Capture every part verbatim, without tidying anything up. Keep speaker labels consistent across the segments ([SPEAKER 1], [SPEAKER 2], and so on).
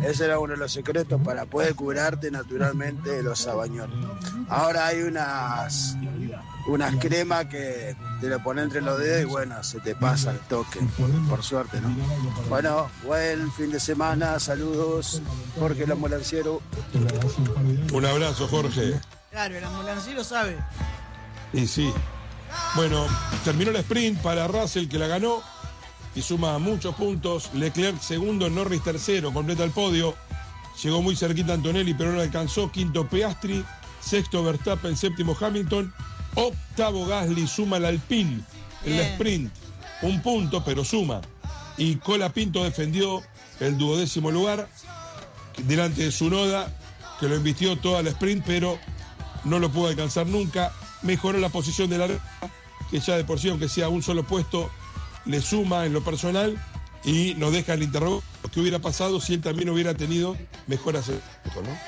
[SPEAKER 1] Ese era uno de los secretos para poder curarte naturalmente de los sabañones. Ahora hay unas, unas cremas que te lo pones entre los dedos y bueno, se te pasa el toque, por suerte, ¿no? Bueno, buen fin de semana, saludos, Jorge el ambulanciero.
[SPEAKER 2] Un abrazo, Jorge.
[SPEAKER 3] Claro, el ambulanciero sabe.
[SPEAKER 2] Y sí. Bueno, terminó la sprint para Russell, que la ganó y suma muchos puntos. Leclerc segundo, Norris tercero, completa el podio. Llegó muy cerquita Antonelli, pero no le alcanzó. Quinto Piastri, sexto Verstappen, séptimo Hamilton, octavo Gasly, suma el Alpine en la sprint. Un punto, pero suma. Y Colapinto defendió el duodécimo lugar delante de Tsunoda, que lo invistió toda la sprint, pero no lo pudo alcanzar nunca. Mejoró la posición de la red, que ya de por sí, aunque sea un solo puesto, le suma en lo personal y nos deja el interrogante qué hubiera pasado si él también hubiera tenido mejoras en esto, ¿no?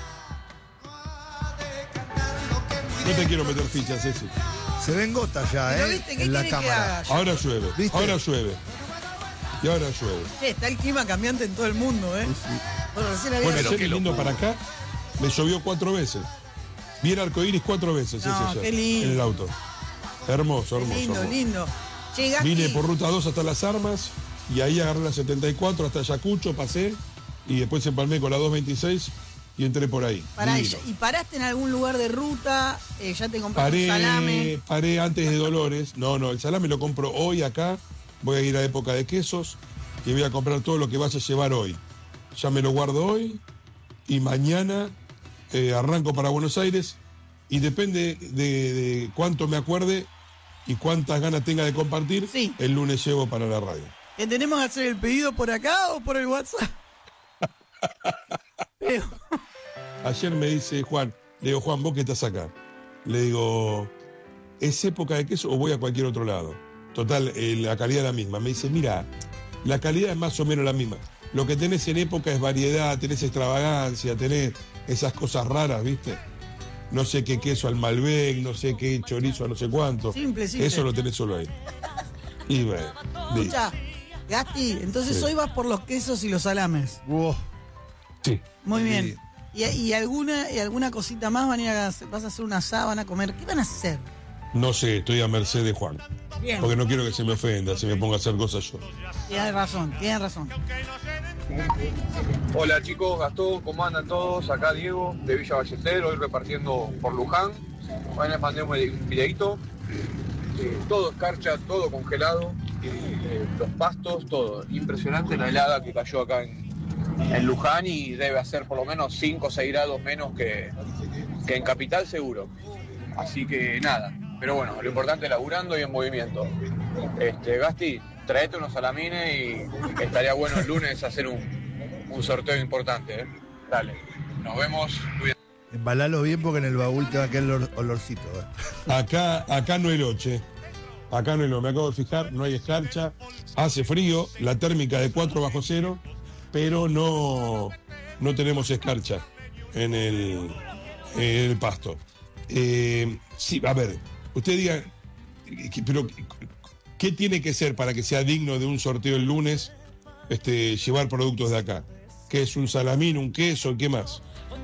[SPEAKER 2] No te quiero meter fichas, Ceci.
[SPEAKER 4] Se ven gotas ya, ¿eh?
[SPEAKER 3] ¿Viste? ¿Qué
[SPEAKER 4] en la
[SPEAKER 3] quiere que
[SPEAKER 4] cámara.
[SPEAKER 3] haga?
[SPEAKER 2] Ahora llueve,
[SPEAKER 4] ¿Viste?
[SPEAKER 2] ahora llueve. Y ahora llueve.
[SPEAKER 3] Che, está el clima cambiante en todo el mundo, ¿eh? Bueno, recién había...
[SPEAKER 2] Bueno, ayer viniendo para acá, me llovió cuatro veces. Vi el arcoíris cuatro veces,
[SPEAKER 3] No,
[SPEAKER 2] ese
[SPEAKER 3] qué
[SPEAKER 2] ayer,
[SPEAKER 3] lindo.
[SPEAKER 2] en el auto. Hermoso, hermoso.
[SPEAKER 3] lindo,
[SPEAKER 2] hermoso.
[SPEAKER 3] lindo. Che, Gasti,
[SPEAKER 2] Vine por ruta dos hasta Las Armas y ahí agarré la setenta y cuatro hasta Ayacucho, pasé y después empalmé con la doscientos veintiséis y entré por ahí.
[SPEAKER 3] pará,
[SPEAKER 2] Divino.
[SPEAKER 3] ¿y paraste en algún lugar de ruta? Eh, ¿Ya te compraste un salame?
[SPEAKER 2] Paré, paré antes de Dolores. No, no, el salame lo compro hoy acá. Voy a ir a época de quesos y voy a comprar todo lo que vas a llevar hoy. Ya me lo guardo hoy y mañana eh, arranco para Buenos Aires y depende de, de cuánto me acuerde y cuántas ganas tenga de compartir,
[SPEAKER 3] Sí.
[SPEAKER 2] el lunes llevo para la radio.
[SPEAKER 3] ¿Que tenemos que hacer el pedido por acá o por el WhatsApp? Pero,
[SPEAKER 2] Ayer me dice Juan, le digo, Juan, ¿vos qué estás acá? Le digo, ¿es época de queso o voy a cualquier otro lado? Total, eh, la calidad es la misma. Me dice, mira, la calidad es más o menos la misma. Lo que tenés en época es variedad, tenés extravagancia, tenés esas cosas raras, ¿viste? No sé qué queso al Malbec, no sé qué chorizo a no sé cuánto.
[SPEAKER 3] Simple, simple.
[SPEAKER 2] Eso lo tenés solo ahí. Y bueno, listo.
[SPEAKER 3] escucha, Gasti, entonces
[SPEAKER 2] Sí.
[SPEAKER 3] hoy vas por los quesos y los salames.
[SPEAKER 4] Wow.
[SPEAKER 2] Sí.
[SPEAKER 3] Muy
[SPEAKER 4] Sí.
[SPEAKER 3] bien. ¿Y, y alguna y alguna cosita más? Van a ir a hacer- ¿Vas a hacer una asada? ¿Van a comer? ¿Qué van a hacer?
[SPEAKER 2] No sé, estoy a merced de Juan.
[SPEAKER 3] Bien,
[SPEAKER 2] Porque no quiero que se me ofenda si me ponga a hacer cosas yo.
[SPEAKER 3] tienes razón, tienes razón.
[SPEAKER 5] Hola chicos, Gastón, ¿cómo andan todos? Acá Diego, de Villa Ballester, hoy repartiendo por Luján. Hoy les mandé un videito. Eh, todo escarcha, todo congelado, eh, los pastos, todo. Impresionante la helada que cayó acá en, en Luján y debe hacer por lo menos cinco o seis grados menos que, que en Capital seguro. Así que nada, pero bueno, lo importante es laburando y en movimiento. Este, Gasti, traete unos salamines y estaría bueno el lunes hacer un, un sorteo importante, ¿eh? Dale, nos vemos. Cuídate.
[SPEAKER 4] Embalalo bien porque en el baúl te va a quedar el olor- olorcito. ¿eh?
[SPEAKER 2] Acá, acá no hay loche. Acá no hay loche. Me acabo de fijar, no hay escarcha. Hace frío, la térmica de cuatro bajo cero, pero no, no tenemos escarcha en el, en el pasto. Eh, sí, a ver, usted diga, eh, pero ¿qué tiene que ser para que sea digno de un sorteo el lunes este, llevar productos de acá? ¿Qué es un salamín, un queso, qué más?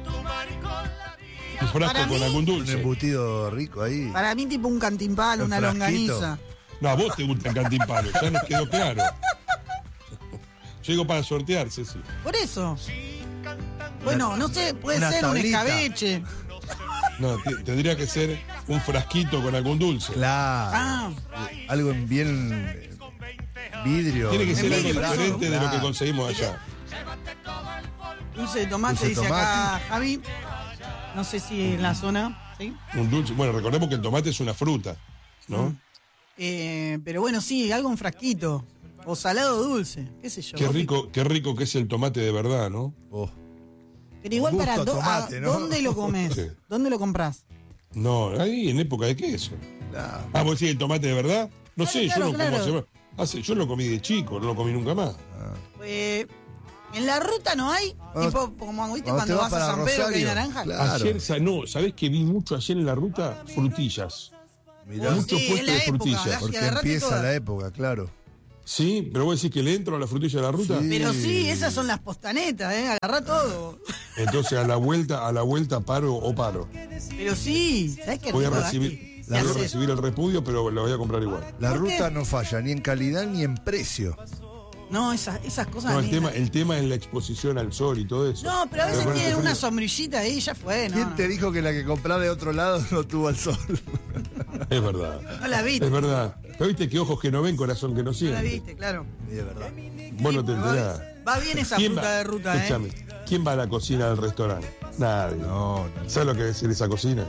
[SPEAKER 2] Un frasco
[SPEAKER 3] Para
[SPEAKER 2] con
[SPEAKER 3] mí-
[SPEAKER 2] algún
[SPEAKER 4] Un
[SPEAKER 2] dulce.
[SPEAKER 4] embutido rico ahí.
[SPEAKER 3] Para mí tipo un cantimpalo,
[SPEAKER 4] Un
[SPEAKER 3] una
[SPEAKER 4] frasquito.
[SPEAKER 3] longaniza.
[SPEAKER 2] No, a vos te gusta el cantimpalo, ya nos quedó claro. Yo digo para sortear, Ceci.
[SPEAKER 3] Por eso. Bueno, no sé, puede
[SPEAKER 4] una
[SPEAKER 3] ser un
[SPEAKER 4] tablita.
[SPEAKER 3] escabeche.
[SPEAKER 2] No, te- tendría que ser un frasquito con algún dulce.
[SPEAKER 4] Claro.
[SPEAKER 3] Ah,
[SPEAKER 4] Algo en bien eh, vidrio.
[SPEAKER 2] Tiene que ser
[SPEAKER 3] En
[SPEAKER 2] algo
[SPEAKER 3] vidrio,
[SPEAKER 2] diferente de lo que
[SPEAKER 4] Claro.
[SPEAKER 2] conseguimos allá.
[SPEAKER 3] dulce de tomate,
[SPEAKER 4] Dulce de
[SPEAKER 3] dice
[SPEAKER 4] tomate.
[SPEAKER 3] acá Javi. No sé si en la zona, ¿sí?
[SPEAKER 2] Un dulce. Bueno, recordemos que el tomate es una fruta, ¿no?
[SPEAKER 3] Eh, pero bueno, sí, algo en frasquito. O salado o dulce, qué sé yo.
[SPEAKER 2] Qué rico, qué rico que es el tomate de verdad, ¿no?
[SPEAKER 4] Oh.
[SPEAKER 3] Pero igual
[SPEAKER 4] Gusto
[SPEAKER 3] para
[SPEAKER 4] a
[SPEAKER 3] do-
[SPEAKER 4] tomate,
[SPEAKER 3] a-
[SPEAKER 4] ¿no?
[SPEAKER 3] ¿dónde lo comes?
[SPEAKER 2] Sí.
[SPEAKER 3] ¿Dónde lo compras?
[SPEAKER 2] No, ahí en época de queso.
[SPEAKER 4] Claro.
[SPEAKER 2] Ah, vos decís el tomate de verdad. No
[SPEAKER 3] Claro,
[SPEAKER 2] sé,
[SPEAKER 3] claro,
[SPEAKER 2] yo lo
[SPEAKER 3] claro.
[SPEAKER 2] como hace, hace- yo lo comí de chico, no lo comí nunca más.
[SPEAKER 3] Eh, en la ruta no hay,
[SPEAKER 4] Cuando-
[SPEAKER 3] tipo como ¿viste,
[SPEAKER 4] cuando
[SPEAKER 3] cuando
[SPEAKER 4] te
[SPEAKER 3] vas
[SPEAKER 4] vas
[SPEAKER 3] a
[SPEAKER 4] para
[SPEAKER 3] San Pedro que hay
[SPEAKER 4] Rosario,
[SPEAKER 3] naranja.
[SPEAKER 4] claro.
[SPEAKER 2] Ayer, sa- no, ¿sabés que vi mucho ayer en la ruta? Frutillas.
[SPEAKER 4] Mirá,
[SPEAKER 2] Muchos
[SPEAKER 3] Sí,
[SPEAKER 2] puestos
[SPEAKER 3] en la
[SPEAKER 2] de
[SPEAKER 3] época,
[SPEAKER 2] frutillas.
[SPEAKER 3] la-
[SPEAKER 4] porque
[SPEAKER 3] agarrate
[SPEAKER 4] empieza
[SPEAKER 3] todas.
[SPEAKER 4] la época, claro.
[SPEAKER 2] Sí, pero vos decís que le entro a la frutilla de la ruta.
[SPEAKER 4] Sí.
[SPEAKER 3] Pero sí, esas son las postanetas, ¿eh? Agarrá todo.
[SPEAKER 2] Entonces a la vuelta, a la vuelta paro o paro.
[SPEAKER 3] Pero sí, ¿sabés qué
[SPEAKER 2] Voy a
[SPEAKER 3] rico,
[SPEAKER 2] recibir,
[SPEAKER 3] Gasti?
[SPEAKER 2] voy a
[SPEAKER 3] ¿Qué haces?
[SPEAKER 2] recibir el repudio, pero la voy a comprar igual.
[SPEAKER 4] La
[SPEAKER 3] ¿Por qué?
[SPEAKER 4] ruta no falla ni en calidad ni en precio.
[SPEAKER 3] No, esas, esas cosas.
[SPEAKER 2] No, el
[SPEAKER 3] ni-
[SPEAKER 2] tema, el tema es la exposición al sol y todo eso.
[SPEAKER 3] No, pero a veces
[SPEAKER 2] Pero
[SPEAKER 3] tienen
[SPEAKER 2] ponete
[SPEAKER 3] una
[SPEAKER 2] frío.
[SPEAKER 3] sombrillita ahí y ya fue, ¿no?
[SPEAKER 4] ¿Quién
[SPEAKER 3] no.
[SPEAKER 4] te dijo que la que comprás de otro lado no tuvo el sol?
[SPEAKER 2] Es verdad.
[SPEAKER 3] No la viste.
[SPEAKER 2] Es verdad. Pero viste que ojos que no ven, corazón que no
[SPEAKER 3] No la
[SPEAKER 2] siente.
[SPEAKER 3] viste, claro.
[SPEAKER 4] Y de verdad.
[SPEAKER 2] Vos no te
[SPEAKER 3] Pero
[SPEAKER 2] enterás.
[SPEAKER 3] Va, va bien esa
[SPEAKER 2] ¿Quién
[SPEAKER 3] fruta
[SPEAKER 2] va?
[SPEAKER 3] de ruta, ¿eh?
[SPEAKER 2] Escúchame, ¿quién va a la cocina del restaurante? Nadie.
[SPEAKER 4] No, no.
[SPEAKER 2] ¿Sabes lo que es decir esa cocina?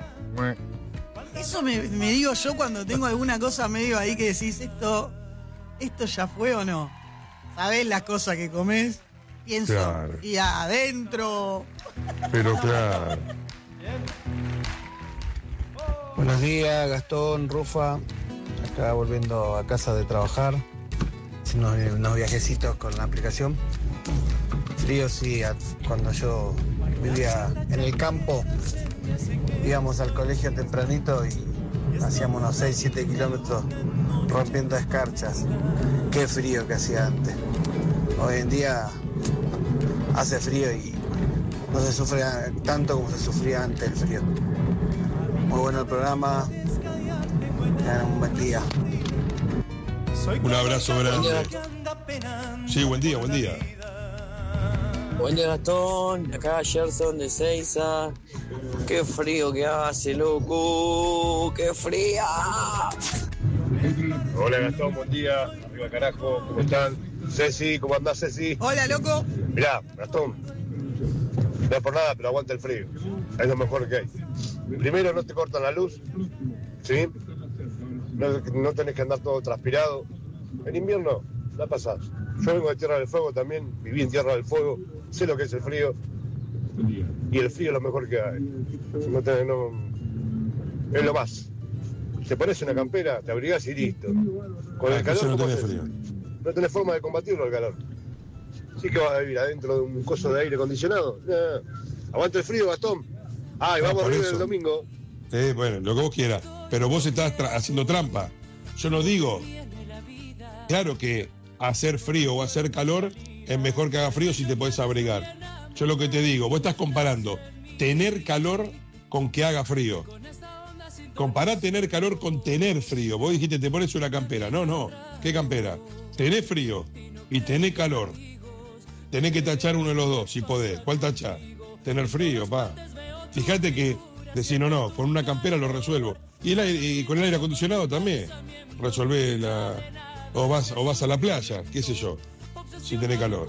[SPEAKER 3] Eso me, me digo yo cuando tengo alguna cosa medio ahí que decís, esto, esto ya fue o no. ¿Sabés las cosas que comés? Pienso,
[SPEAKER 2] Claro.
[SPEAKER 3] y adentro.
[SPEAKER 2] Pero claro.
[SPEAKER 6] Buenos días, Gastón, Rufa. Acá volviendo a casa de trabajar. Haciendo unos, unos viajecitos con la aplicación. Frío, sí. a- Cuando yo vivía en el campo, íbamos al colegio tempranito y hacíamos unos seis siete kilómetros rompiendo escarchas. Qué frío que hacía antes. Hoy en día hace frío y no se sufre tanto como se sufría antes el frío. Muy bueno el programa. Tengan un buen día.
[SPEAKER 2] Un abrazo grande. Sí, buen día, buen día.
[SPEAKER 7] Buen día, Gastón. Acá Gerson de Seiza. Qué frío que hace, loco. Qué fría.
[SPEAKER 5] Hola Gastón, buen día. Arriba carajo, ¿cómo están? Ceci, ¿cómo andás Ceci?
[SPEAKER 3] Hola, loco.
[SPEAKER 5] Mirá, Gastón, no es por nada, pero aguanta el frío. Es lo mejor que hay. Primero, no te cortan la luz, ¿sí? No, no tenés que andar todo transpirado. En invierno, la pasás. Yo vengo de Tierra del Fuego también, viví en Tierra del Fuego, sé lo que es el frío. Y el frío es lo mejor que hay. No te- no- es lo más. Te pones una campera, te abrigás y listo. Con
[SPEAKER 2] Ah,
[SPEAKER 5] el calor,
[SPEAKER 2] entonces no
[SPEAKER 5] ¿cómo
[SPEAKER 2] tenés
[SPEAKER 5] haces?
[SPEAKER 2] frío.
[SPEAKER 5] No tenés forma de combatirlo el calor. Sí que vas a vivir adentro de un coso de aire acondicionado. No. Aguanta el frío, Gastón. Ah, y
[SPEAKER 2] No,
[SPEAKER 5] vamos
[SPEAKER 2] por
[SPEAKER 5] arriba
[SPEAKER 2] eso.
[SPEAKER 5] el domingo.
[SPEAKER 2] Eh, bueno, lo que vos quieras. Pero vos estás tra- haciendo trampa. Yo no digo. Claro que hacer frío o hacer calor es mejor que haga frío si te podés abrigar. Yo lo que te digo, vos estás comparando tener calor con que haga frío. Compará tener calor con tener frío. Vos dijiste, te pones una campera. No, no. ¿Qué campera? Tenés frío y tenés calor. Tenés que tachar uno de los dos, si podés. ¿Cuál tachar? Tener frío, pa. Fíjate que decir, no, no, con una campera lo resuelvo. Y, el aire- y con el aire acondicionado también. Resolvé la. O vas, o vas a la playa, qué sé yo. Si tenés calor.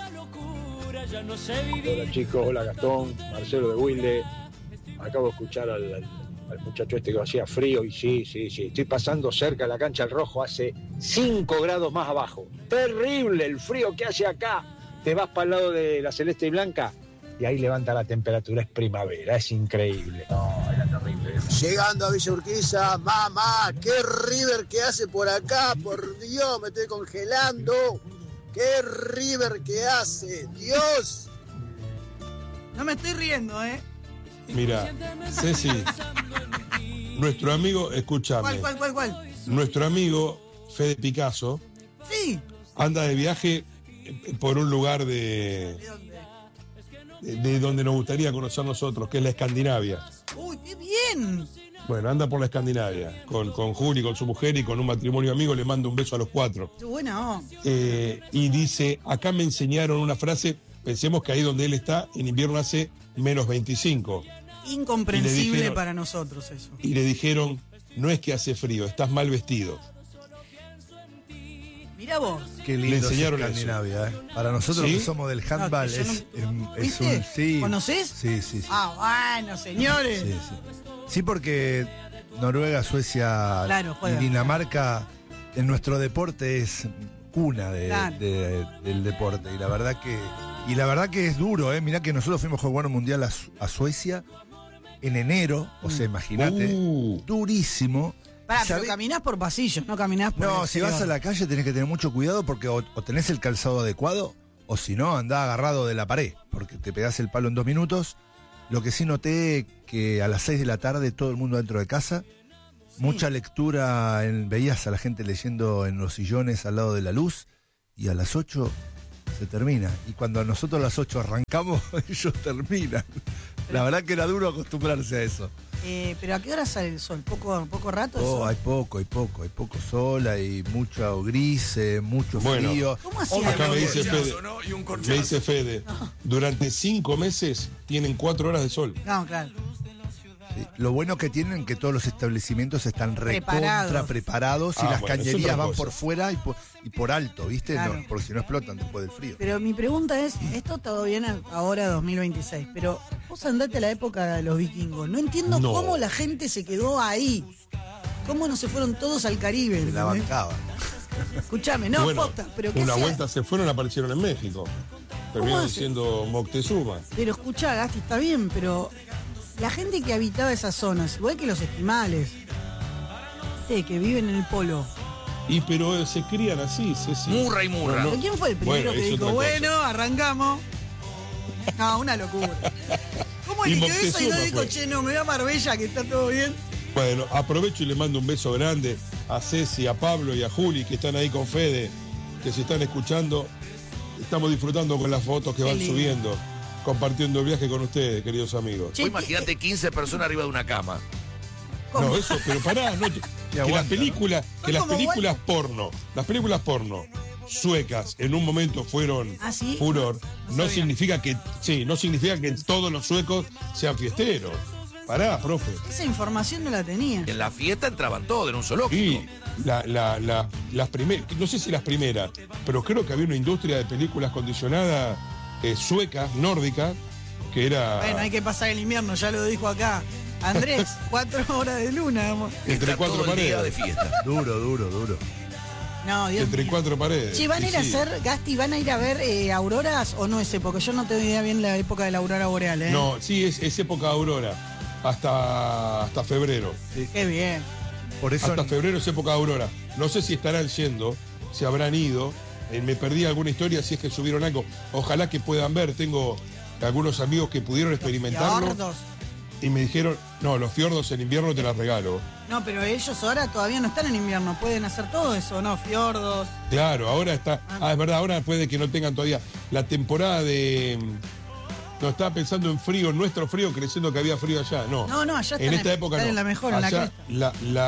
[SPEAKER 8] Hola chicos, hola Gastón, Marcelo de Wilde. Acabo de escuchar al, al- al muchacho este que hacía frío y sí, sí, sí. Estoy pasando cerca de la cancha del Rojo, hace cinco grados más abajo. Terrible el frío que hace acá. Te vas para el lado de la Celeste y Blanca y ahí levanta la temperatura, es primavera, es increíble. No, era terrible.
[SPEAKER 1] Llegando a Villa Urquiza, mamá, qué River que hace por acá, por Dios, me estoy congelando. Qué River que hace, Dios.
[SPEAKER 3] No me estoy riendo, ¿eh?
[SPEAKER 2] Mira, Ceci, nuestro amigo, escúchame,
[SPEAKER 3] ¿Cuál, cuál, cuál, cuál?
[SPEAKER 2] nuestro amigo Fede Picasso
[SPEAKER 3] Sí.
[SPEAKER 2] anda de viaje eh, por un lugar de,
[SPEAKER 3] ¿De dónde?
[SPEAKER 2] de, de donde nos gustaría conocer nosotros, que es la Escandinavia.
[SPEAKER 3] Uy, qué bien.
[SPEAKER 2] Bueno, anda por la Escandinavia, con, con Juli, con su mujer y con un matrimonio amigo, le mando un beso a los cuatro.
[SPEAKER 3] Qué buena onda.
[SPEAKER 2] Eh, y dice, acá me enseñaron una frase, pensemos que ahí donde él está, en invierno hace menos veinticinco.
[SPEAKER 3] Incomprensible
[SPEAKER 2] Y le dijeron-
[SPEAKER 3] para nosotros eso.
[SPEAKER 2] Y le dijeron, no es que hace frío, estás mal vestido.
[SPEAKER 3] Mirá vos.
[SPEAKER 4] Qué
[SPEAKER 2] Le
[SPEAKER 4] lindo es
[SPEAKER 2] enseñaron
[SPEAKER 4] Escandinavia, ¿eh? Para nosotros
[SPEAKER 2] ¿Sí?
[SPEAKER 4] que somos del handball
[SPEAKER 3] No, que yo
[SPEAKER 4] es,
[SPEAKER 3] no-
[SPEAKER 4] es- es
[SPEAKER 3] ¿Viste?
[SPEAKER 4] un sí.
[SPEAKER 3] ¿Conocés?
[SPEAKER 4] Sí, sí, sí.
[SPEAKER 3] Ah, bueno, señores.
[SPEAKER 4] Sí, sí. Sí, porque Noruega, Suecia
[SPEAKER 3] Claro,
[SPEAKER 4] y
[SPEAKER 3] juegan.
[SPEAKER 4] Dinamarca en nuestro deporte es cuna de-
[SPEAKER 3] Claro.
[SPEAKER 4] de- del deporte. Y la verdad que y la verdad que es duro, ¿eh? Mirá que nosotros fuimos a jugar un mundial a, Su- a Suecia en enero, o sea, imagínate,
[SPEAKER 2] Uh.
[SPEAKER 4] durísimo.
[SPEAKER 3] Pará, pero
[SPEAKER 4] ¿Sabés?
[SPEAKER 3] caminás por pasillos, no caminás por.
[SPEAKER 4] No,
[SPEAKER 3] el
[SPEAKER 4] si vas a
[SPEAKER 3] exterior.
[SPEAKER 4] la calle tenés que tener mucho cuidado porque o, o tenés el calzado adecuado o si no, andá agarrado de la pared porque te pegás el palo en dos minutos. Lo que sí noté que a las seis de la tarde todo el mundo dentro de casa Mucha lectura, en, veías a la gente leyendo en los sillones al lado de la luz y a las ocho se termina. Y cuando a nosotros a las ocho arrancamos, ellos terminan. La verdad que era duro acostumbrarse a eso.
[SPEAKER 3] Eh, pero ¿a qué hora sale el sol? ¿Poco, poco rato? el
[SPEAKER 4] Oh,
[SPEAKER 3] sol?
[SPEAKER 4] hay poco, hay poco, hay poco sol, hay mucho gris, eh, mucho
[SPEAKER 2] Bueno.
[SPEAKER 4] frío.
[SPEAKER 3] ¿Cómo hacía?
[SPEAKER 2] Acá me dice
[SPEAKER 4] corchazo,
[SPEAKER 2] Fede,
[SPEAKER 4] ¿no? Y un
[SPEAKER 2] me
[SPEAKER 4] corchazo.
[SPEAKER 2] dice Fede, durante cinco meses tienen cuatro horas de sol.
[SPEAKER 3] No, claro.
[SPEAKER 4] Sí. Lo bueno que tienen que todos los establecimientos están recontra
[SPEAKER 3] Preparados.
[SPEAKER 4] preparados y
[SPEAKER 2] Ah,
[SPEAKER 4] las
[SPEAKER 2] bueno, es
[SPEAKER 4] cañerías
[SPEAKER 2] otra
[SPEAKER 4] van
[SPEAKER 2] cosa.
[SPEAKER 4] por fuera y por, y por alto, ¿viste?
[SPEAKER 3] Claro.
[SPEAKER 4] No, porque si no explotan después del frío.
[SPEAKER 3] Pero mi pregunta es, esto todo bien a- ahora dos mil veintiséis, pero vos andate a la época de los vikingos. No entiendo
[SPEAKER 2] No.
[SPEAKER 3] cómo la gente se quedó ahí. ¿Cómo no se fueron todos al Caribe?
[SPEAKER 4] La
[SPEAKER 3] ¿entendés?
[SPEAKER 4] bancaban.
[SPEAKER 3] Escuchame, no,
[SPEAKER 2] Bueno,
[SPEAKER 3] posta, pero ¿qué
[SPEAKER 2] una
[SPEAKER 3] hacía?
[SPEAKER 2] vuelta se fueron, aparecieron en México. Terminaron
[SPEAKER 3] hace?
[SPEAKER 2] siendo Moctezuma.
[SPEAKER 3] Pero escuchá, Gasti, está bien, pero la gente que habitaba esas zonas, igual que los esquimales, ¿viste? Que viven en el polo.
[SPEAKER 2] Y pero se crían así, Ceci.
[SPEAKER 9] Murra y murra.
[SPEAKER 2] No,
[SPEAKER 3] ¿Pero quién fue el primero
[SPEAKER 2] Bueno,
[SPEAKER 3] que
[SPEAKER 2] es
[SPEAKER 3] dijo,
[SPEAKER 2] otra cosa.
[SPEAKER 3] bueno, arrancamos? No, una locura. ¿Cómo
[SPEAKER 2] Y
[SPEAKER 3] eligió eso y no
[SPEAKER 2] Moctezuma
[SPEAKER 3] dijo,
[SPEAKER 2] fue.
[SPEAKER 3] che, no, me voy a Marbella, que está todo bien?
[SPEAKER 2] Bueno, aprovecho y le mando un beso grande a Ceci, a Pablo y a Juli, que están ahí con Fede, que se están escuchando. Estamos disfrutando con las fotos que
[SPEAKER 3] Qué
[SPEAKER 2] van
[SPEAKER 3] lindo.
[SPEAKER 2] subiendo, compartiendo el viaje con ustedes, queridos amigos.
[SPEAKER 3] Che,
[SPEAKER 9] Vos imagínate quince personas arriba de una cama.
[SPEAKER 3] ¿cómo?
[SPEAKER 2] No, eso, pero pará, no, te- que
[SPEAKER 4] aguanta,
[SPEAKER 2] las películas, que las
[SPEAKER 3] como
[SPEAKER 2] películas porno, las películas porno suecas en un momento fueron
[SPEAKER 3] ¿Ah, sí?
[SPEAKER 2] furor,
[SPEAKER 3] No
[SPEAKER 2] no
[SPEAKER 3] sabía.
[SPEAKER 2] significa que, sí, no significa que todos los suecos sean fiesteros. Pará, profe.
[SPEAKER 3] Esa información no la tenía.
[SPEAKER 9] En la fiesta entraban todos en un zoológico.
[SPEAKER 2] Y la, la, la, las primeras, no sé si las primeras, pero creo que había una industria de películas condicionadas eh, suecas, nórdicas, que era
[SPEAKER 3] Bueno, hay que pasar el invierno, ya lo dijo acá. Andrés, cuatro horas de luna. amor.
[SPEAKER 2] entre
[SPEAKER 9] Está
[SPEAKER 2] cuatro
[SPEAKER 9] todo el día de
[SPEAKER 2] paredes.
[SPEAKER 9] fiesta.
[SPEAKER 4] Duro, duro, duro.
[SPEAKER 3] No, Dios
[SPEAKER 2] Entre
[SPEAKER 3] mío.
[SPEAKER 2] cuatro paredes.
[SPEAKER 3] Che, ¿van a
[SPEAKER 2] Y
[SPEAKER 3] ir a
[SPEAKER 2] sí.
[SPEAKER 3] hacer, Gasti, van a ir a ver eh, auroras o no ese? Porque yo no tengo idea bien la época de la aurora boreal, ¿eh?
[SPEAKER 2] No, sí, es, es época de aurora, hasta, hasta febrero.
[SPEAKER 3] Qué bien.
[SPEAKER 4] Por eso
[SPEAKER 2] Hasta febrero es época de aurora. No sé si estarán yendo, si habrán ido. Eh, me perdí alguna historia, si es que subieron algo. Ojalá que puedan ver. Tengo algunos amigos que pudieron experimentarlo
[SPEAKER 3] Fiordos.
[SPEAKER 2] y me dijeron, no, los fiordos en invierno te las regalo.
[SPEAKER 3] No, pero ellos ahora todavía no están en invierno. Pueden hacer todo eso, ¿no? Fiordos.
[SPEAKER 2] Claro, ahora está. Ah, es verdad, ahora puede que no tengan todavía la temporada de. No, estaba pensando en frío, nuestro frío, creciendo que había frío allá. No,
[SPEAKER 3] No, no, allá
[SPEAKER 2] en
[SPEAKER 3] están
[SPEAKER 2] esta
[SPEAKER 3] en-
[SPEAKER 2] época
[SPEAKER 3] están
[SPEAKER 2] no.
[SPEAKER 3] en la mejor, en la
[SPEAKER 2] Allá
[SPEAKER 3] cresta.
[SPEAKER 2] la-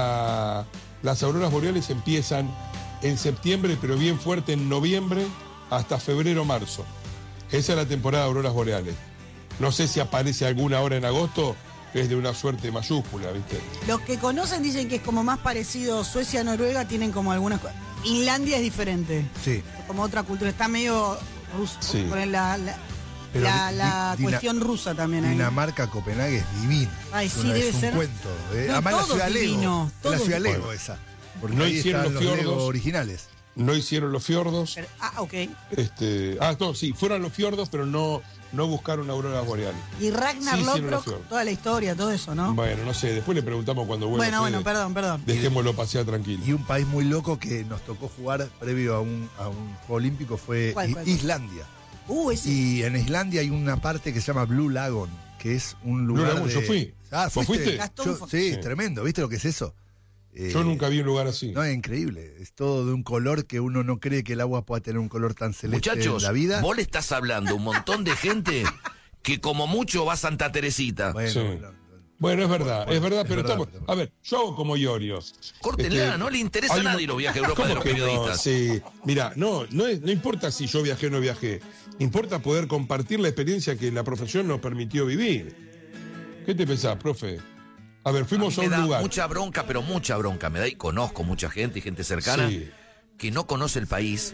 [SPEAKER 2] la- las auroras boreales empiezan en septiembre, pero bien fuerte en noviembre hasta febrero, marzo. Esa es la temporada de auroras boreales. No sé si aparece alguna hora en agosto, que es de una suerte mayúscula, ¿viste?
[SPEAKER 3] Los que conocen dicen que es como más parecido Suecia, Noruega, tienen como algunas cosas. Finlandia es diferente.
[SPEAKER 4] sí.
[SPEAKER 3] Es como otra cultura. Está medio ruso.
[SPEAKER 2] Sí.
[SPEAKER 3] Con la, la,
[SPEAKER 4] Pero
[SPEAKER 3] la-
[SPEAKER 4] Di-
[SPEAKER 3] la
[SPEAKER 4] Dina-
[SPEAKER 3] cuestión rusa también ahí.
[SPEAKER 4] Dinamarca, Copenhague es divino.
[SPEAKER 3] Ay,
[SPEAKER 4] Es
[SPEAKER 3] sí,
[SPEAKER 4] una-
[SPEAKER 3] debe
[SPEAKER 4] es un
[SPEAKER 3] ser.
[SPEAKER 4] cuento. eh.
[SPEAKER 3] No,
[SPEAKER 4] Además la
[SPEAKER 3] todo
[SPEAKER 4] ciudad
[SPEAKER 3] divino,
[SPEAKER 4] Lego. Es
[SPEAKER 3] todo
[SPEAKER 4] la ciudad
[SPEAKER 2] divino.
[SPEAKER 4] Lego esa. Porque
[SPEAKER 2] No
[SPEAKER 4] ahí
[SPEAKER 2] hicieron
[SPEAKER 4] están
[SPEAKER 2] los
[SPEAKER 4] los Lego
[SPEAKER 2] fiordos.
[SPEAKER 4] originales.
[SPEAKER 2] No hicieron los fiordos.
[SPEAKER 3] Pero- ah, ok.
[SPEAKER 2] Este, ah, no, sí, fueron los fiordos, pero no, no buscaron auroras boreales.
[SPEAKER 3] Y Ragnar
[SPEAKER 2] Sí, hicieron los
[SPEAKER 3] Lothbrok,
[SPEAKER 2] fiordos.
[SPEAKER 3] toda la historia, todo eso, ¿no?
[SPEAKER 2] Bueno, no sé, después le preguntamos cuando vuelva.
[SPEAKER 3] bueno, bueno,
[SPEAKER 2] Fede.
[SPEAKER 3] perdón, perdón.
[SPEAKER 2] Dejémoslo pasear tranquilo.
[SPEAKER 4] Y un país muy loco que nos tocó jugar previo a un, a un juego olímpico fue
[SPEAKER 3] ¿Cuál,
[SPEAKER 4] I-
[SPEAKER 3] cuál, cuál?
[SPEAKER 4] Islandia.
[SPEAKER 3] Uh, ese.
[SPEAKER 4] Y en Islandia hay una parte que se llama Blue Lagoon, que es un lugar
[SPEAKER 2] Lagoon,
[SPEAKER 4] de...
[SPEAKER 2] yo fui.
[SPEAKER 4] Ah,
[SPEAKER 2] ¿Vos
[SPEAKER 4] ¿fuiste?
[SPEAKER 2] fuiste?
[SPEAKER 3] Gastón
[SPEAKER 4] Yo-
[SPEAKER 3] fue.
[SPEAKER 4] sí,
[SPEAKER 2] Sí.
[SPEAKER 4] tremendo. ¿Viste lo que es eso? Eh,
[SPEAKER 2] Yo nunca vi un lugar así.
[SPEAKER 4] No, es increíble. Es todo de un color que uno no cree que el agua pueda tener un color tan celeste
[SPEAKER 9] Muchachos,
[SPEAKER 4] en la vida.
[SPEAKER 9] vos le estás hablando a un montón de gente que como mucho va a Santa Teresita.
[SPEAKER 4] Bueno,
[SPEAKER 2] Sí.
[SPEAKER 4] bueno,
[SPEAKER 2] Bueno, es verdad,
[SPEAKER 4] Bueno,
[SPEAKER 2] es verdad,
[SPEAKER 4] es
[SPEAKER 2] pero
[SPEAKER 4] verdad,
[SPEAKER 2] estamos.
[SPEAKER 4] es verdad.
[SPEAKER 2] A ver, yo hago como Iorio.
[SPEAKER 9] Córtenla,
[SPEAKER 2] Este,
[SPEAKER 9] no le interesa
[SPEAKER 2] hay
[SPEAKER 9] a
[SPEAKER 2] un-
[SPEAKER 9] nadie los viajes a Europa de
[SPEAKER 2] ¿Cómo
[SPEAKER 9] los
[SPEAKER 2] que no?
[SPEAKER 9] periodistas.
[SPEAKER 2] Sí, mira, no, no, es- no importa si yo viajé o no viajé. Importa poder compartir la experiencia que la profesión nos permitió vivir. ¿Qué te pensás, profe? A ver,
[SPEAKER 9] A mí
[SPEAKER 2] fuimos a,
[SPEAKER 9] me
[SPEAKER 2] un
[SPEAKER 9] da
[SPEAKER 2] lugar.
[SPEAKER 9] mucha bronca, pero mucha bronca me da, y conozco mucha gente y gente cercana
[SPEAKER 2] Sí.
[SPEAKER 9] que no conoce el país,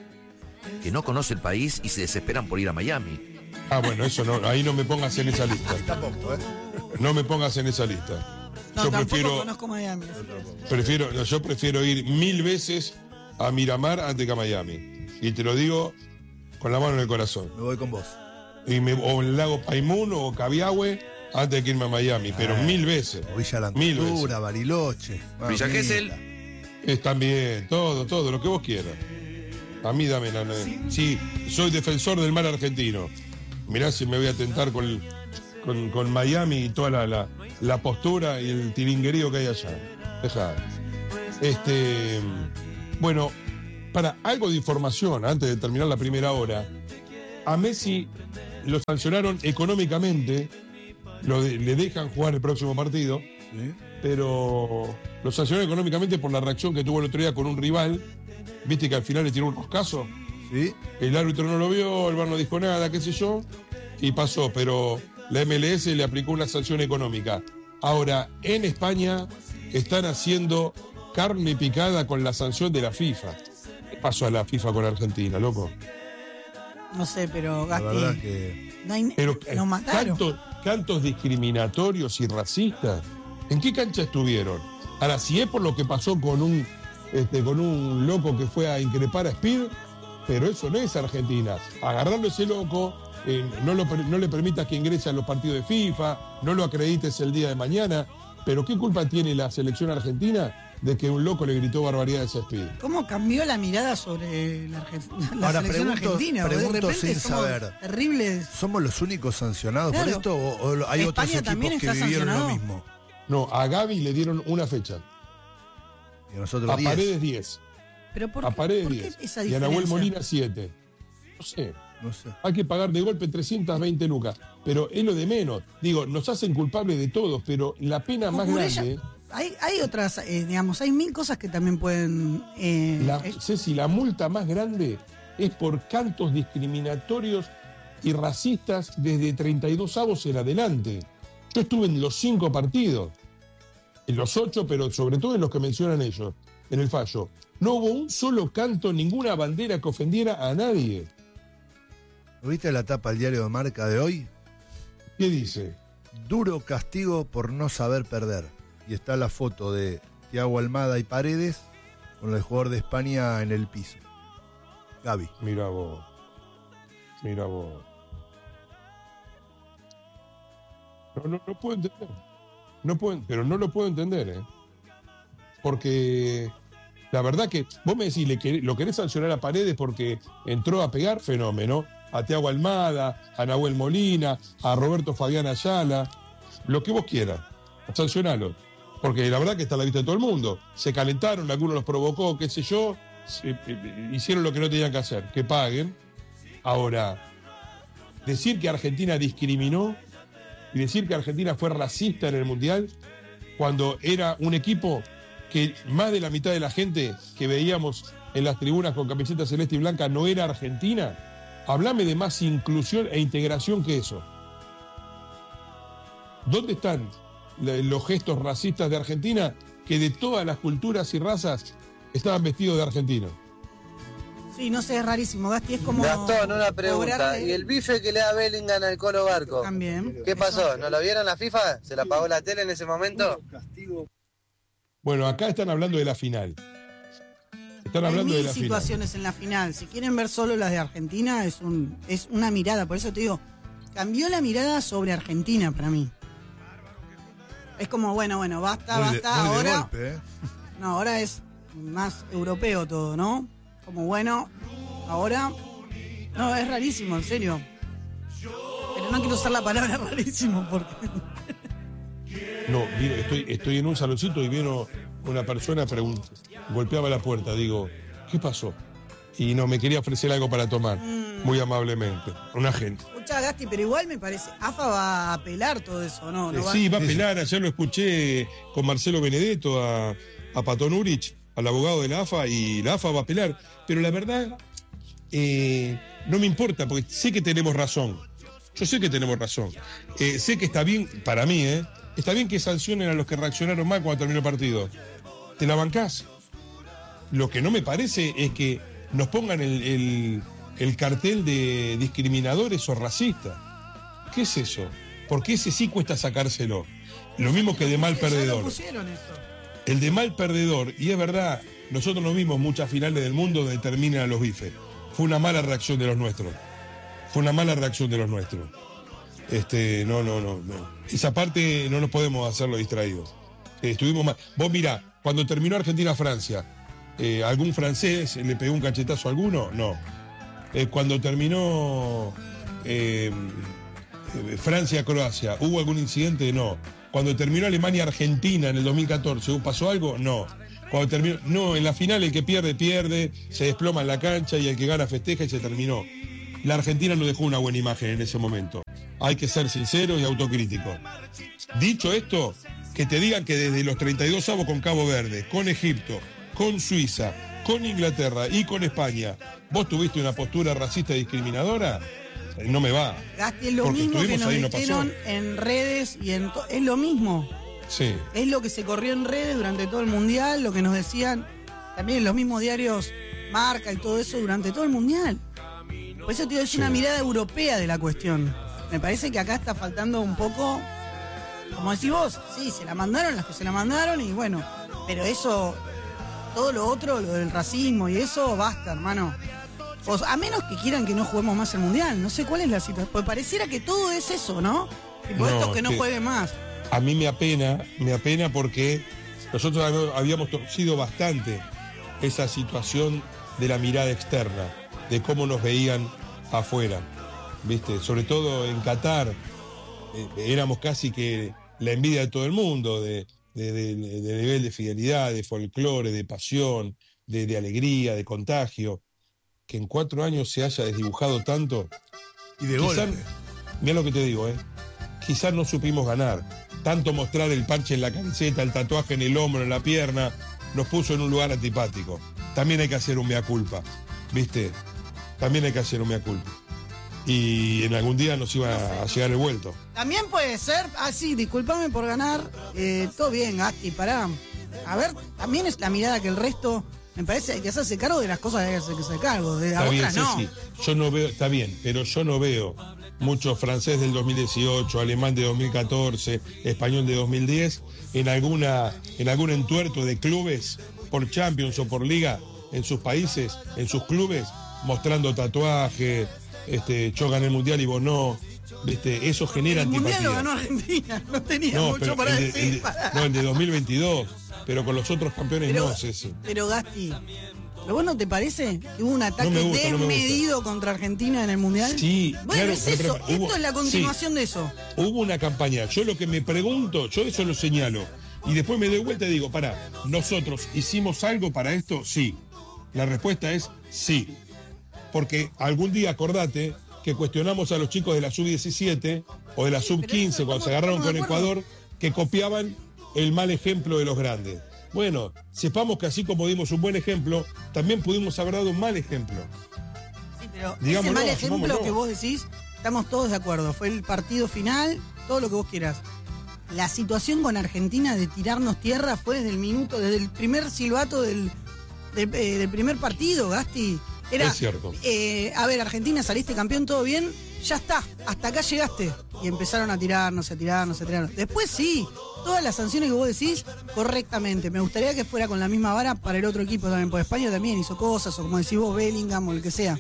[SPEAKER 9] que no conoce el país y se desesperan por ir a Miami.
[SPEAKER 2] Ah, bueno, eso no, ahí no me pongas en esa lista.
[SPEAKER 4] tampoco, ¿eh?
[SPEAKER 2] No me pongas en esa lista.
[SPEAKER 3] No,
[SPEAKER 2] yo
[SPEAKER 3] tampoco
[SPEAKER 2] prefiero,
[SPEAKER 3] conozco Miami.
[SPEAKER 2] prefiero, no, yo prefiero ir mil veces a Miramar antes que a Miami. Y te lo digo con la mano en el corazón.
[SPEAKER 4] Me voy con vos.
[SPEAKER 2] Y me- o el lago Paimún o Cabiahue antes de que irme a Miami, pero
[SPEAKER 4] Ah.
[SPEAKER 2] mil veces.
[SPEAKER 4] O Villa
[SPEAKER 2] Mil
[SPEAKER 4] Langostura, Bariloche.
[SPEAKER 9] Villa
[SPEAKER 4] mamita.
[SPEAKER 9] Gesell.
[SPEAKER 2] Es también, todo, todo, lo que vos quieras. A mí dame la. Sí, soy defensor del mar argentino. Mirá si me voy a tentar con, con, con Miami y toda la, la, la postura y el tiringuerío que hay allá. Dejá. Este, bueno, para algo de información, antes de terminar la primera hora, a Messi lo sancionaron económicamente, lo de- le dejan jugar el próximo partido,
[SPEAKER 4] ¿Sí?
[SPEAKER 2] pero lo sancionaron económicamente por la reacción que tuvo el otro día con un rival. Viste que al final le tiró un roscazo.
[SPEAKER 4] ¿Sí?
[SPEAKER 2] El árbitro no lo vio, el V A R no dijo nada, qué sé yo, y pasó, pero la M L S le aplicó una sanción económica. Ahora, en España están haciendo carne picada con la sanción de la FIFA. ¿Qué pasó a la FIFA con Argentina, loco?
[SPEAKER 3] No sé, pero
[SPEAKER 4] La
[SPEAKER 3] Gasti.
[SPEAKER 4] verdad que.
[SPEAKER 3] no hay-
[SPEAKER 2] Pero eh,
[SPEAKER 3] nos mataron.
[SPEAKER 2] cantos, cantos discriminatorios y racistas. ¿En qué cancha estuvieron? Ahora, si es por lo que pasó con un, este, con un loco que fue a increpar a Speed, pero eso no es Argentina. Agarrarlo a ese loco, eh, no, lo per- no le permitas que ingrese a los partidos de FIFA, no lo acredites el día de mañana. Pero ¿qué culpa tiene la selección argentina de que un loco le gritó barbaridades a Speed?
[SPEAKER 3] ¿Cómo cambió la mirada sobre la, Argen- la
[SPEAKER 4] Ahora,
[SPEAKER 3] selección
[SPEAKER 4] pregunto-
[SPEAKER 3] argentina? Porque de
[SPEAKER 4] pregunto
[SPEAKER 3] repente
[SPEAKER 4] sin
[SPEAKER 3] somos
[SPEAKER 4] saber.
[SPEAKER 3] terribles.
[SPEAKER 4] ¿Somos los únicos sancionados
[SPEAKER 3] Claro.
[SPEAKER 4] por esto o, o hay otros
[SPEAKER 3] España también
[SPEAKER 4] equipos que
[SPEAKER 3] está
[SPEAKER 4] vivieron lo
[SPEAKER 3] sancionado.
[SPEAKER 4] mismo?
[SPEAKER 2] No, a Gaby le dieron una fecha,
[SPEAKER 4] Y a nosotros
[SPEAKER 2] a
[SPEAKER 4] diez.
[SPEAKER 2] Paredes diez,
[SPEAKER 3] Pero ¿por
[SPEAKER 2] a
[SPEAKER 3] qué,
[SPEAKER 2] Paredes
[SPEAKER 3] por qué
[SPEAKER 2] diez
[SPEAKER 3] esa
[SPEAKER 2] y a Nahuel
[SPEAKER 3] diferencia?
[SPEAKER 2] Molina siete. No sé.
[SPEAKER 4] No sé.
[SPEAKER 2] Hay que pagar de golpe trescientas veinte lucas, pero es lo de menos. Digo, nos hacen culpables de todos, pero la pena más
[SPEAKER 3] Cucurella-
[SPEAKER 2] grande,
[SPEAKER 3] Hay, hay otras, eh, digamos, hay mil cosas que también pueden... eh,
[SPEAKER 2] la,
[SPEAKER 3] eh,
[SPEAKER 2] Ceci, la multa más grande es por cantos discriminatorios y racistas desde treinta y dos avos en adelante. Yo estuve en los cinco partidos, en los ocho, pero sobre todo en los que mencionan ellos, en el fallo. No hubo un solo canto, ninguna bandera que ofendiera a nadie.
[SPEAKER 4] ¿Viste la tapa del diario de Marca de hoy?
[SPEAKER 2] ¿Qué dice?
[SPEAKER 4] Duro castigo por no saber perder. Y está la foto de Thiago Almada y Paredes con el jugador de España en el piso. Gaby.
[SPEAKER 2] Mira vos. Mira vos. No, no, no puedo entender. No puedo, pero no lo puedo entender, ¿eh? Porque la verdad que vos me decís, le querés- lo querés sancionar a Paredes porque entró a pegar, fenómeno. A Thiago Almada, a Nahuel Molina, a Roberto Fabián Ayala, lo que vos quieras. Sancionalo. Porque la verdad que está a la vista de todo el mundo. Se calentaron, algunos los provocó, qué sé yo, se- eh, hicieron lo que no tenían que hacer, que paguen. Ahora, decir que Argentina discriminó y decir que Argentina fue racista en el Mundial, cuando era un equipo que más de la mitad de la gente que veíamos en las tribunas con camiseta celeste y blanca no era argentina, hablame de más inclusión e integración que eso. ¿Dónde están la- los gestos racistas de Argentina que de todas las culturas y razas estaban vestidos de argentino?
[SPEAKER 3] sí, no sé, es rarísimo. Gasti es como...
[SPEAKER 10] Gastón, una pregunta.
[SPEAKER 3] cobrarle-
[SPEAKER 10] ¿Y el bife que le da Bellingham al Colo Barco?
[SPEAKER 3] También.
[SPEAKER 10] ¿Qué pasó? ¿No lo vieron la FIFA? ¿Se la pagó la tele en ese momento?
[SPEAKER 2] Bueno, acá están hablando de la final. Están
[SPEAKER 3] Hay
[SPEAKER 2] hablando de
[SPEAKER 3] mil
[SPEAKER 2] la final.
[SPEAKER 3] situaciones en la final. Si quieren ver solo las de Argentina, es, un, es una mirada. Por eso te digo, cambió la mirada sobre Argentina para mí. Es como, bueno, bueno, basta,
[SPEAKER 4] Muy de-
[SPEAKER 3] basta.
[SPEAKER 4] muy de
[SPEAKER 3] Ahora,
[SPEAKER 4] golpe, ¿eh?
[SPEAKER 3] no, ahora es más europeo todo, ¿no? Como, bueno, ahora... No, es rarísimo, en serio. Pero no quiero usar la palabra rarísimo porque...
[SPEAKER 2] No, vino- estoy, estoy en un saloncito y vino una persona, pregun- golpeaba la puerta, digo, ¿qué pasó? Y no, me quería ofrecer algo para tomar, muy amablemente, un agente.
[SPEAKER 3] Escucha, Gasti, pero igual me parece, A F A va a apelar todo eso, ¿no? No
[SPEAKER 2] Eh,
[SPEAKER 3] va-
[SPEAKER 2] sí, va a apelar, ayer lo escuché con Marcelo Benedetto, a, a Pato Nurich, al abogado de la A F A, y la A F A va a apelar. Pero la verdad, eh, no me importa, porque sé que tenemos razón. Yo sé que tenemos razón. Eh, sé que está bien, para mí, ¿eh? Está bien que sancionen a los que reaccionaron mal cuando terminó el partido. ¿Te la bancás? Lo que no me parece es que nos pongan el, el- el cartel de discriminadores o racistas. ¿Qué es eso? Porque ese sí cuesta sacárselo. Lo mismo que de mal
[SPEAKER 3] Ya lo
[SPEAKER 2] perdedor.
[SPEAKER 3] pusieron eso.
[SPEAKER 2] El de mal perdedor, y es verdad, nosotros no vimos muchas finales del mundo donde terminan los bifes. Fue una mala reacción de los nuestros. Fue una mala reacción de los nuestros. Este, no, no, no, no. Esa parte no nos podemos hacerlo distraídos. Eh, estuvimos mal. Vos mirá, cuando terminó Argentina-Francia, eh, ¿algún francés le pegó un cachetazo a alguno? No. Eh, cuando terminó eh, eh, Francia-Croacia, ¿hubo algún incidente? No. Cuando terminó Alemania-Argentina en el dos mil catorce, ¿pasó algo? No. Cuando terminó, no, en la final el que pierde, pierde, se desploma en la cancha y el que gana festeja y se terminó. La Argentina no dejó una buena imagen en ese momento. Hay que ser sincero y autocrítico. Dicho esto, que te digan que desde los treinta y dos avos con Cabo Verde, con Egipto, con Suiza, con Inglaterra y con España, vos tuviste una postura racista y discriminadora, no me va.
[SPEAKER 3] Gasti, es lo mismo que nos dijeron en redes y en to- es lo mismo.
[SPEAKER 2] Sí.
[SPEAKER 3] Es lo que se corrió en redes durante todo el Mundial, lo que nos decían también los mismos diarios Marca y todo eso durante todo el Mundial. Por eso te digo, es sí. una mirada europea de la cuestión. Me parece que acá está faltando un poco, como decís vos, sí, se la mandaron las que se la mandaron y bueno, pero eso, todo lo otro, lo del racismo y eso, basta, hermano. O sea, a menos que quieran que no juguemos más el Mundial, no sé cuál es la situación, porque pareciera que todo es eso, ¿no? Y por
[SPEAKER 2] no,
[SPEAKER 3] estos que no
[SPEAKER 2] que
[SPEAKER 3] jueguen más.
[SPEAKER 2] A mí me apena, me apena porque nosotros habíamos torcido bastante esa situación de la mirada externa, de cómo nos veían afuera, ¿viste? Sobre todo en Qatar, eh, éramos casi que la envidia de todo el mundo, de, de, de, de nivel de fidelidad, de folclore, de pasión, de, de alegría, de contagio. Que en cuatro años se haya desdibujado tanto.
[SPEAKER 4] Y de
[SPEAKER 2] quizás,
[SPEAKER 4] golpe.
[SPEAKER 2] mirá lo que te digo, ¿eh? Quizás no supimos ganar. Tanto mostrar el parche en la camiseta, el tatuaje en el hombro, en la pierna, nos puso en un lugar antipático. También hay que hacer un mea culpa, ¿viste? También hay que hacer un mea culpa. Y en algún día nos iba a llegar el vuelto.
[SPEAKER 3] También puede ser, ah sí, discúlpame por ganar, eh, todo bien, Gasti, pará. A ver, también es la mirada que el resto... Me parece que hay que hacerse cargo de las cosas que hay que hacerse cargo, de las otras no.
[SPEAKER 2] Sí, yo no veo, está bien, pero yo no veo mucho francés del dos mil dieciocho, alemán de dos mil catorce, español de dos mil diez, en alguna, en algún entuerto de clubes por Champions o por Liga en sus países, en sus clubes, mostrando tatuaje, este, yo gané el Mundial y vos no. ¿Viste? Eso genera
[SPEAKER 3] el
[SPEAKER 2] antipatía.
[SPEAKER 3] El Mundial lo ganó Argentina, no tenía
[SPEAKER 2] no,
[SPEAKER 3] mucho para
[SPEAKER 2] el de,
[SPEAKER 3] decir.
[SPEAKER 2] el de, no, el de dos mil veintidós. Pero con los otros campeones
[SPEAKER 3] pero,
[SPEAKER 2] no es ese.
[SPEAKER 3] Pero Gasti, ¿pero vos no te parece que hubo un ataque
[SPEAKER 2] no gusta,
[SPEAKER 3] desmedido
[SPEAKER 2] no
[SPEAKER 3] contra Argentina en el Mundial?
[SPEAKER 2] Sí,
[SPEAKER 3] bueno,
[SPEAKER 2] claro,
[SPEAKER 3] es
[SPEAKER 2] pero,
[SPEAKER 3] eso,
[SPEAKER 2] pero, hubo,
[SPEAKER 3] esto es la continuación
[SPEAKER 2] sí,
[SPEAKER 3] de eso.
[SPEAKER 2] Hubo una campaña, yo lo que me pregunto, yo eso lo señalo, y después me doy vuelta y digo, pará, ¿nosotros hicimos algo para esto? Sí. La respuesta es sí. Porque algún día, acordate, que cuestionamos a los chicos de la sub diecisiete o de la sub quince cuando se agarraron con Ecuador, que copiaban el mal ejemplo de los grandes. Bueno, sepamos que así como dimos un buen ejemplo, también pudimos haber dado un mal ejemplo.
[SPEAKER 3] Sí, pero
[SPEAKER 2] Digámoslo,
[SPEAKER 3] ese mal ejemplo
[SPEAKER 2] asumámoslo.
[SPEAKER 3] que vos decís, estamos todos de acuerdo. Fue el partido final, todo lo que vos quieras. La situación con Argentina de tirarnos tierra fue desde el minuto, desde el primer silbato del, del, eh, del primer partido, Gasti. Era,
[SPEAKER 2] es cierto.
[SPEAKER 3] Eh, a ver, Argentina, saliste campeón, todo bien, ya está, hasta acá llegaste. Y empezaron a tirarnos, a tirarnos, a tirarnos. Después sí, todas las sanciones que vos decís, correctamente. Me gustaría que fuera con la misma vara para el otro equipo también, porque España también hizo cosas, o como decís vos, Bellingham o el que sea.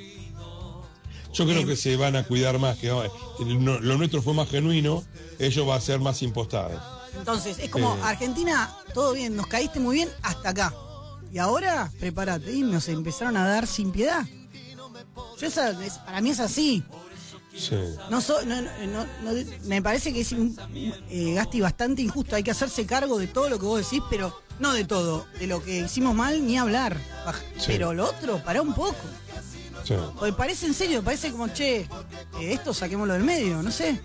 [SPEAKER 2] Yo creo
[SPEAKER 3] eh,
[SPEAKER 2] que se van a cuidar más, que no, lo nuestro fue más genuino, ellos va a ser más impostado.
[SPEAKER 3] Entonces, es como,
[SPEAKER 2] eh.
[SPEAKER 3] Argentina, todo bien, nos caíste muy bien hasta acá. Y ahora, prepárate, y nos empezaron a dar sin piedad. Yo esa, es, para mí es así.
[SPEAKER 2] Sí.
[SPEAKER 3] No, so, no, no, no, no me parece que es un eh, Gasti bastante injusto. Hay que hacerse cargo de todo lo que vos decís, pero no de todo. De lo que hicimos mal, ni hablar.
[SPEAKER 2] Sí.
[SPEAKER 3] Pero lo otro, pará un poco.
[SPEAKER 2] Sí.
[SPEAKER 3] Porque parece en serio, parece como, che, eh, esto saquémoslo del medio, no sé.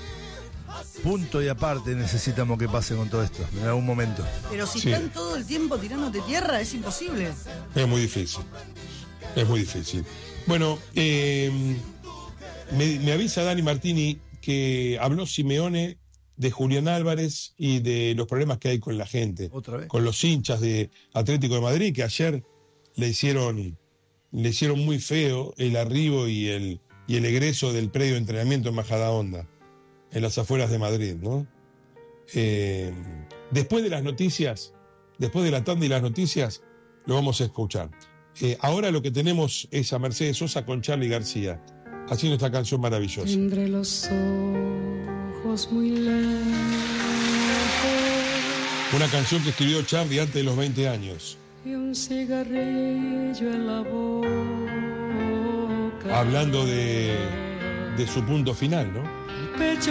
[SPEAKER 4] Punto y aparte necesitamos que pase con todo esto, en algún momento.
[SPEAKER 3] Pero si
[SPEAKER 2] Sí.
[SPEAKER 3] están todo el tiempo tirándote tierra, es imposible.
[SPEAKER 2] Es muy difícil. Es muy difícil. Bueno, eh, me, me avisa Dani Martini que habló Simeone de Julián Álvarez y de los problemas que hay con la gente.
[SPEAKER 4] ¿Otra vez?
[SPEAKER 2] Con los hinchas de Atlético de Madrid, que ayer le hicieron, le hicieron muy feo el arribo y el, y el egreso del predio de entrenamiento en Majadahonda, en las afueras de Madrid, ¿no? Eh, después de las noticias, después de la tanda y las noticias, lo vamos a escuchar. Eh, ahora lo que tenemos es a Mercedes Sosa con Charly García, haciendo esta canción maravillosa.
[SPEAKER 11] Entre los ojos muy lejos.
[SPEAKER 2] Una canción que escribió Charly antes de los veinte años.
[SPEAKER 11] Y un cigarrillo en la boca.
[SPEAKER 2] Hablando de, de su punto final, ¿no?
[SPEAKER 11] Pecho